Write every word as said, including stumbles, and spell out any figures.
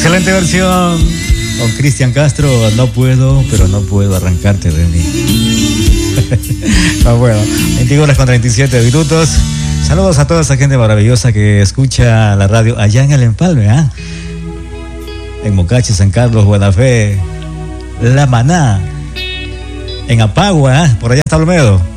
Excelente versión con Cristian Castro. No puedo, pero no puedo arrancarte de mí. No puedo. veintiuna horas con treinta y siete minutos. Saludos a toda esa gente maravillosa que escucha la radio allá en el Empalme, ¿ah? En Mocachi, San Carlos, Buena Fe, La Maná, en Apagua, ¿ah? Por allá está Olmedo.